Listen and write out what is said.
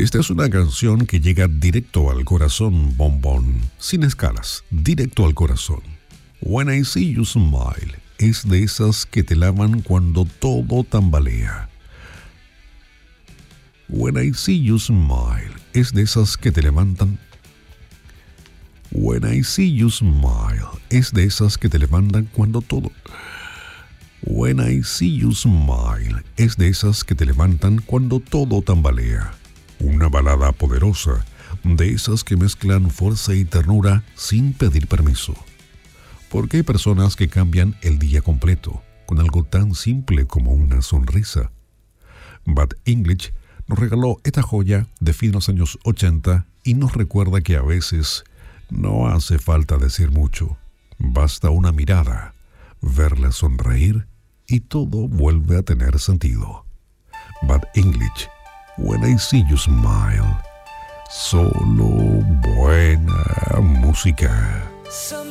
Esta es una canción que llega directo al corazón, bombón, sin escalas, directo al corazón. When I See You Smile es de esas que te lavan cuando todo tambalea. When I See You Smile es de esas que te levantan. When I See You Smile es de esas que te levantan cuando todo. When I See You Smile es de esas que te levantan cuando todo tambalea. Una balada poderosa, de esas que mezclan fuerza y ternura sin pedir permiso. Porque hay personas que cambian el día completo con algo tan simple como una sonrisa. Bad English nos regaló esta joya de fin de los años 80 y nos recuerda que a veces no hace falta decir mucho. Basta una mirada, verla sonreír y todo vuelve a tener sentido. Bad English, When I See You Smile. Solo buena música.